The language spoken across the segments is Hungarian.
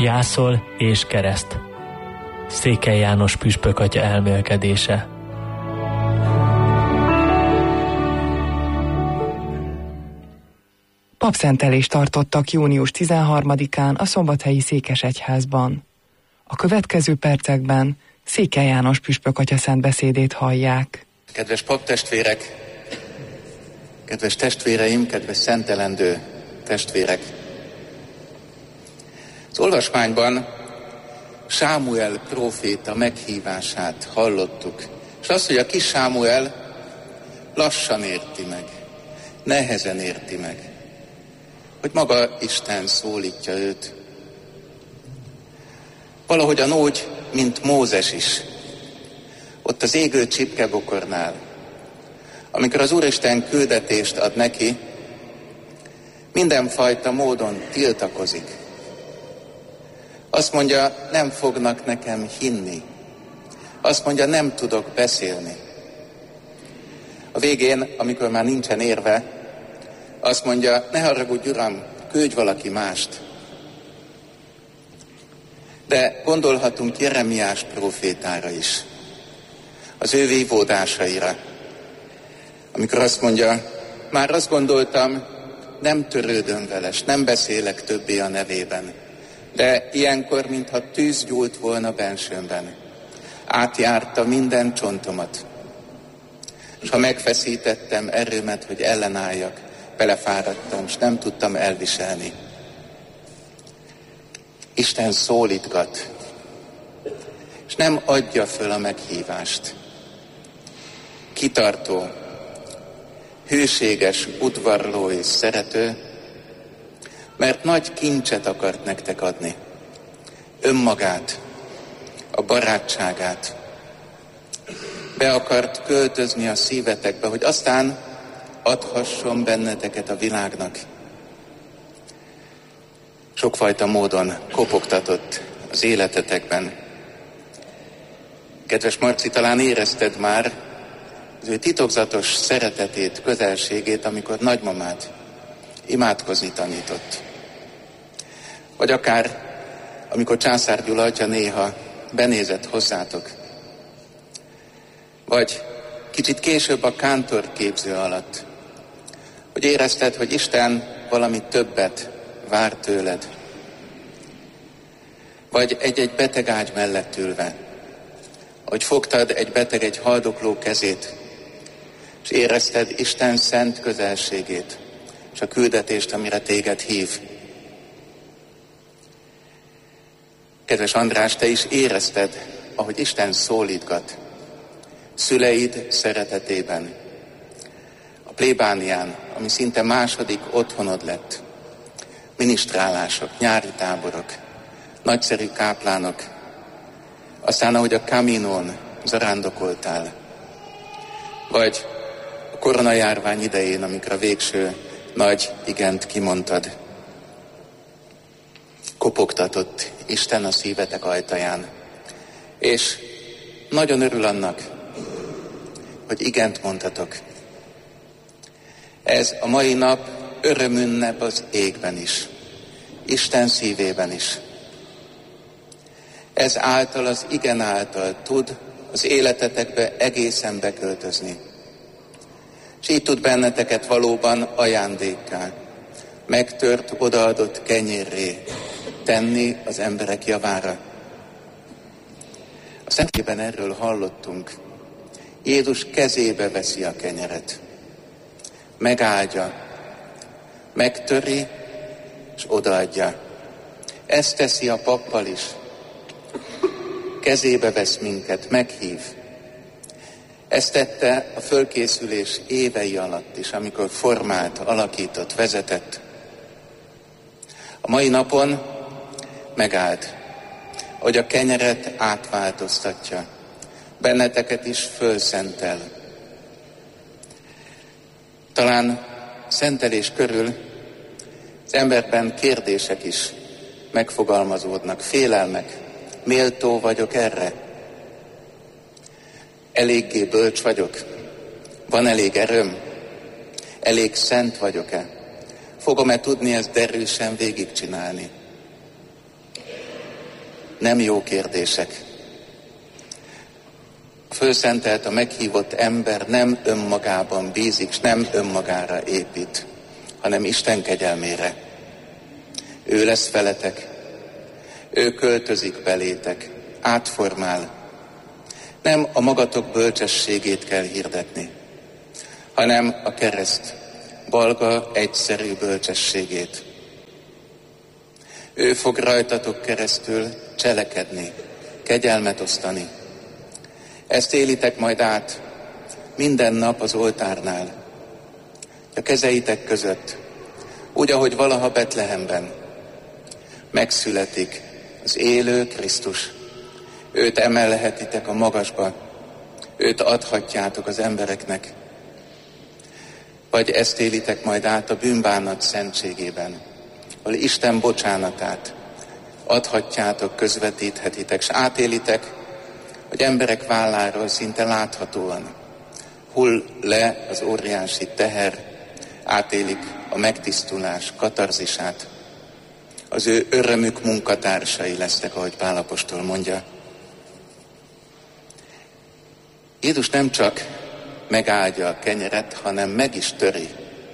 Jászol és kereszt. Székely János püspök atya elmélkedése. Papszentelést tartottak június 13-án a Szombathelyi Székesegyházban. A következő percekben Székely János püspök atya szent beszédét hallják. Kedves paptestvérek, kedves testvéreim, kedves szentelendő testvérek! Az olvasmányban Sámuel próféta meghívását hallottuk, és azt, hogy a kis Sámuel lassan érti meg, nehezen érti meg, hogy maga Isten szólítja őt. Valahogyan úgy, mint Mózes is, ott az égő csipkebokornál, amikor az Úristen küldetést ad neki, mindenfajta módon tiltakozik. Azt mondja, nem fognak nekem hinni. Azt mondja, nem tudok beszélni. A végén, amikor már nincsen érve, azt mondja, ne haragudj, Uram, küldj valaki mást. De gondolhatunk Jeremiás prófétára is, az ő vívódásaira, amikor azt mondja, már azt gondoltam, nem törődöm vele, s nem beszélek többé a nevében, de ilyenkor, mintha tűz gyúlt volna bensőmben, átjárta minden csontomat, és ha megfeszítettem erőmet, hogy ellenálljak, belefáradtam, és nem tudtam elviselni. Isten szólítgat, és nem adja föl a meghívást. Kitartó, hűséges, udvarló és szerető, mert nagy kincset akart nektek adni. Önmagát, a barátságát. Be akart költözni a szívetekbe, hogy aztán adhasson benneteket a világnak. Sokfajta módon kopogtatott az életetekben. Kedves Marci, talán érezted már az ő titokzatos szeretetét, közelségét, amikor nagymamát imádkozni tanított. Vagy akár, amikor Császár Gyula atya néha benézett hozzátok. Vagy kicsit később a kántorképző alatt, hogy érezted, hogy Isten valami többet vár tőled. Vagy egy-egy beteg ágy mellett ülve, hogy fogtad egy beteg, egy haldokló kezét, és érezted Isten szent közelségét, és a küldetést, amire téged hív. Kedves András, te is érezted, ahogy Isten szólítgat, szüleid szeretetében, a plébánián, ami szinte második otthonod lett, minisztrálások, nyári táborok, nagyszerű káplánok, aztán ahogy a Caminon zarándokoltál, vagy a koronajárvány idején, amikor a végső nagy igent kimondtad. Kopogtatott Isten a szívetek ajtaján, és nagyon örül annak, hogy igent mondhatok. Ez a mai nap örömünnep az égben is, Isten szívében is. Ez által, az igen által tud az életetekbe egészen beköltözni. És így tud benneteket valóban ajándékká, megtört, odaadott kenyérré tenni az emberek javára. A Szentében erről hallottunk. Jézus kezébe veszi a kenyeret, megáldja, megtöri, és odaadja. Ezt teszi a pappal is. Kezébe vesz minket, meghív. Ezt tette a fölkészülés évei alatt is, amikor formált, alakított, vezetett. A mai napon megállt, hogy a kenyeret átváltoztatja, benneteket is fölszentel. Talán szentelés körül az emberben kérdések is megfogalmazódnak, félelmek. Méltó vagyok erre? Eléggé bölcs vagyok? Van elég erőm? Elég szent vagyok-e? Fogom-e tudni ezt derűsen végigcsinálni? nem jó kérdések. A fölszentelt, a meghívott ember nem önmagában bízik, s nem önmagára épít, hanem Isten kegyelmére. Ő lesz veletek, ő költözik belétek, átformál. Nem a magatok bölcsességét kell hirdetni, hanem a kereszt balga, egyszerű bölcsességét. Ő fog rajtatok keresztül cselekedni, kegyelmet osztani. Ezt élitek majd át minden nap az oltárnál, a kezeitek között, úgy, ahogy valaha Betlehemben megszületik az élő Krisztus. Őt emelhetitek a magasba, őt adhatjátok az embereknek. Vagy ezt élitek majd át a bűnbánat szentségében, ahol Isten bocsánatát adhatjátok, közvetíthetitek, s átélitek, hogy emberek válláról szinte láthatóan hull le az óriási teher, átélik a megtisztulás katarzisát. Az ő örömük munkatársai lesztek, ahogy Pál apostol mondja. Jézus nem csak megáldja a kenyeret, hanem meg is töri.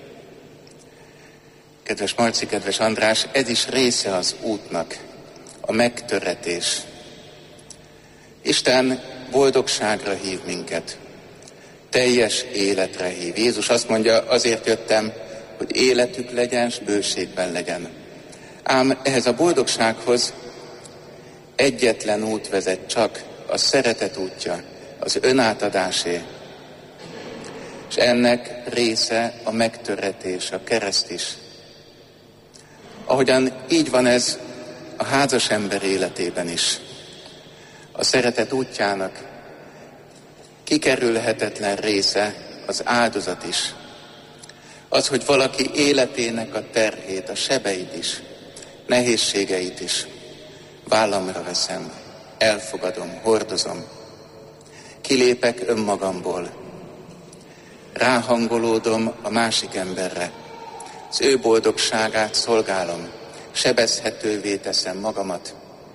Kedves Marci, kedves András, ez is része az útnak, a megtöretés. Isten boldogságra hív minket, teljes életre hív. Jézus azt mondja, azért jöttem, hogy életük legyen, s bőségben legyen. Ám ehhez a boldogsághoz egyetlen út vezet csak, a szeretet útja, az önátadásé. És ennek része a megtöretés, a kereszt is. Ahogyan így van ez a házas ember életében is. A szeretet útjának kikerülhetetlen része az áldozat is. Az, hogy valaki életének a terhét, a sebeit is, nehézségeit is vállamra veszem, elfogadom, hordozom. Kilépek önmagamból, ráhangolódom a másik emberre, az ő boldogságát szolgálom, sebezhetővé teszem magamat.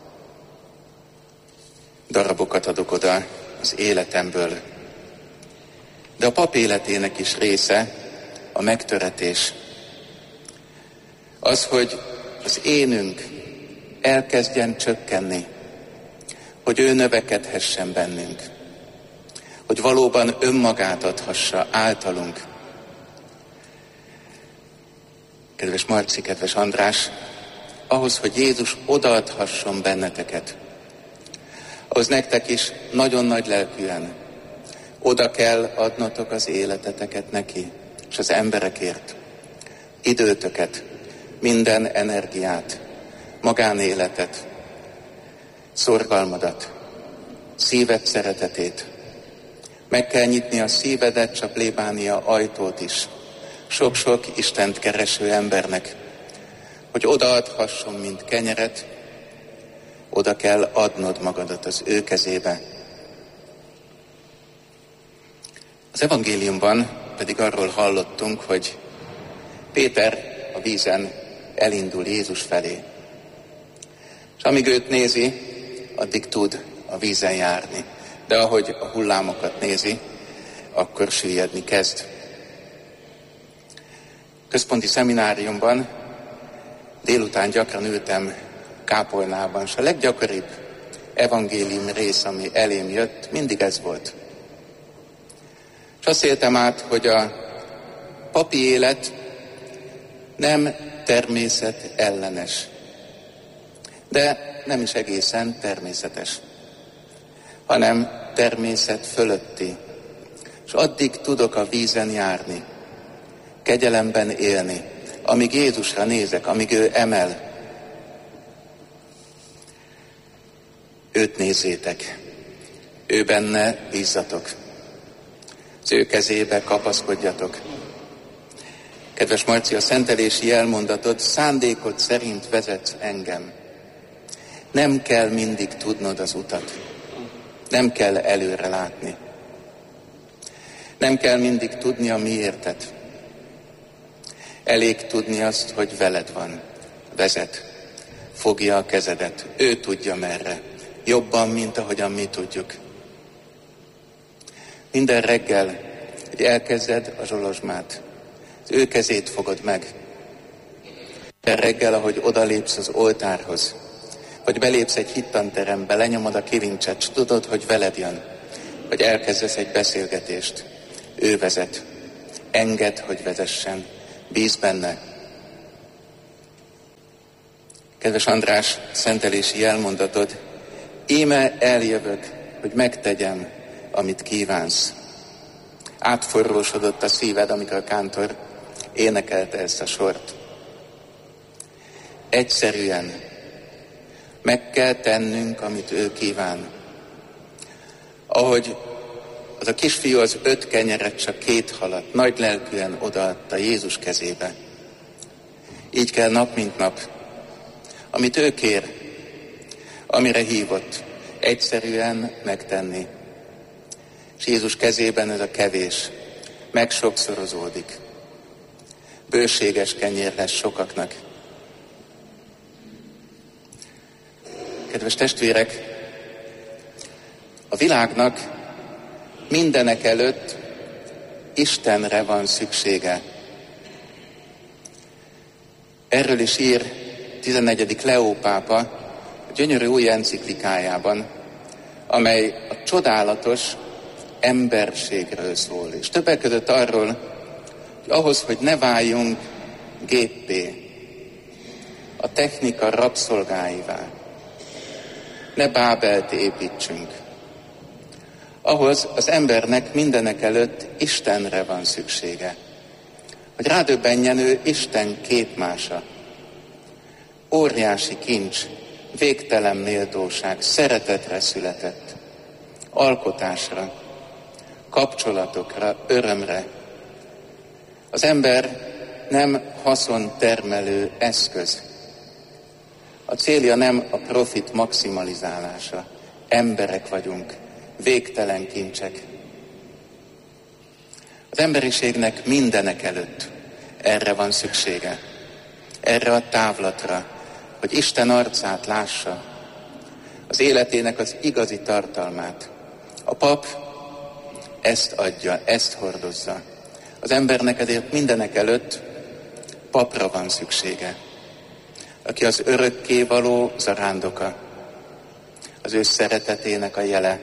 Darabokat adok oda az életemből. De a pap életének is része a megtöretés. Az, hogy az énünk elkezdjen csökkenni, hogy ő növekedhessen bennünk, hogy valóban önmagát adhassa általunk. Kedves Marci, kedves András, ahhoz, hogy Jézus odaadhasson benneteket, ahhoz nektek is nagyon nagy lelkűen oda kell adnotok az életeteket neki, és az emberekért. Időtöket, minden energiát, magánéletet, szorgalmadat, szíved szeretetét. Meg kell nyitni a szívedet, csak plébánia ajtót is, sok-sok Istent kereső embernek, hogy odaadhasson, mint kenyeret, oda kell adnod magadat az ő kezébe. Az evangéliumban pedig arról hallottunk, hogy Péter a vízen elindul Jézus felé. És amíg őt nézi, addig tud a vízen járni. De ahogy a hullámokat nézi, akkor süllyedni kezd. Központi szemináriumban délután gyakran ültem kápolnában, és a leggyakoribb evangélium rész, ami elém jött, mindig ez volt. És azt éltem át, hogy a papi élet nem természet ellenes, de nem is egészen természetes, hanem természet fölötti. És addig tudok a vízen járni, kegyelemben élni, amíg Jézusra nézek, amíg ő emel. Őt nézzétek, ő benne bízzatok, az ő kezébe kapaszkodjatok. Kedves Marci, a szentelési jelmondatod szándékod szerint vezetsz engem. Nem kell mindig tudnod az utat. Nem kell előre látni. Nem kell mindig tudni a miértet. Elég tudni azt, hogy veled van, vezet. fogja a kezedet. Ő tudja merre. Jobban, mint ahogyan mi tudjuk. Minden reggel, hogy elkezded a zsolozsmát, az ő kezét fogod meg. Minden reggel, ahogy odalépsz az oltárhoz, vagy belépsz egy hittanterembe, lenyomod a kilincset, s tudod, hogy veled jön, vagy elkezdesz egy beszélgetést. Ő vezet. Engedd, hogy vezessen. Bíz benne. Kedves András, szentelési jelmondatod, íme eljövök, hogy megtegyem, amit kívánsz. Átforrósodott a szíved, amikor a kántor énekelte ezt a sort. Egyszerűen meg kell tennünk, amit ő kíván. Ahogy az a kisfiú az 5 kenyeret, csak 2 halat nagy lelkűen odaadta Jézus kezébe. Így kell nap mint nap, amit ő kér, amire hívott, egyszerűen megtenni. És Jézus kezében ez a kevés megsokszorozódik. Bőséges kenyér lesz sokaknak. Kedves testvérek, a világnak mindenek előtt Istenre van szüksége. Erről is ír 14. Leó pápa a gyönyörű új enciklikájában, amely a csodálatos emberségről szól. És többek között arról, hogy ahhoz, hogy ne váljunk géppé, a technika rabszolgáivá, ne Bábelt építsünk. Ahhoz az embernek mindenek előtt Istenre van szüksége. Hogy rádöbbenjen ő Isten képmása. Óriási kincs, végtelen méltóság, szeretetre született. Alkotásra, kapcsolatokra, örömre. Az ember nem haszontermelő eszköz. A célja nem a profit maximalizálása. Emberek vagyunk, végtelen kincsek. Az emberiségnek mindenek előtt erre van szüksége. Erre a távlatra, hogy Isten arcát lássa, az életének az igazi tartalmát. A pap ezt adja, ezt hordozza. Az embernek ezért mindenek előtt papra van szüksége, aki az örökkévaló zarándoka, az ő szeretetének a jele.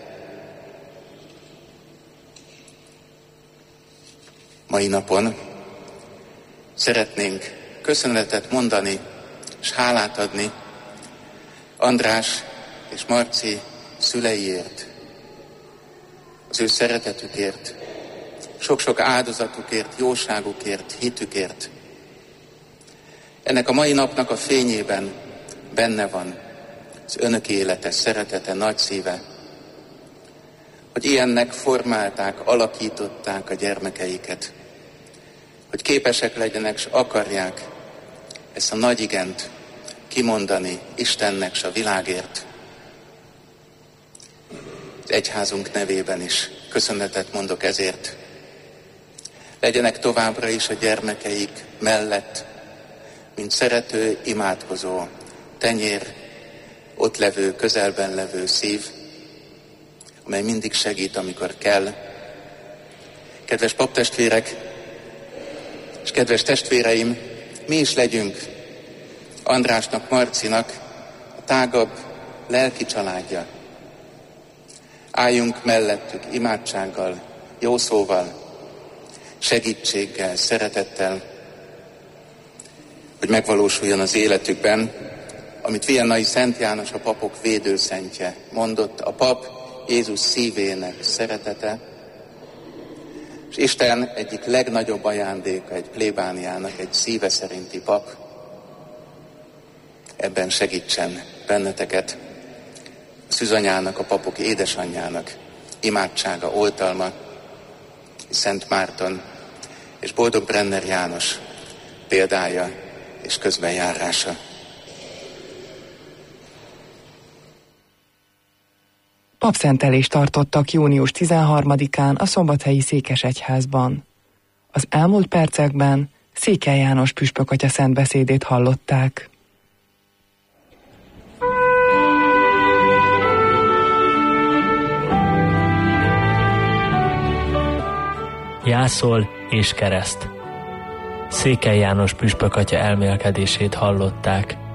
Mai napon szeretnénk köszönetet mondani és hálát adni András és Marci szüleiért, az ő szeretetükért, sok-sok áldozatukért, jóságukért, hitükért. Ennek a mai napnak a fényében benne van az önök élete, szeretete, nagy szíve, hogy ilyennek formálták, alakították a gyermekeiket, hogy képesek legyenek, s akarják ezt a nagy igent kimondani Istennek s a világért. Az egyházunk nevében is köszönetet mondok ezért. Legyenek továbbra is a gyermekeik mellett, mint szerető, imádkozó, tenyér, ott levő, közelben levő szív, amely mindig segít, amikor kell. Kedves paptestvérek és kedves testvéreim, mi is legyünk Andrásnak, Marcinak a tágabb lelki családja. Álljunk mellettük imádsággal, jó szóval, segítséggel, szeretettel, hogy megvalósuljon az életükben, amit Viennai Szent János, a papok védőszentje mondott, a pap Jézus szívének szeretete, és Isten egyik legnagyobb ajándéka egy plébániának, egy szíve szerinti pap. Ebben segítsen benneteket a szűzanyának, a papok édesanyjának imádsága, oltalma, Szent Márton és Boldog Brenner János példája és közbenjárása. Papszentelést tartottak június 13-án a Szombathelyi Székesegyházban. Az elmúlt percekben Székely János püspökatya szentbeszédét hallották. jászol és kereszt. Székely János püspök atya elmélkedését hallották.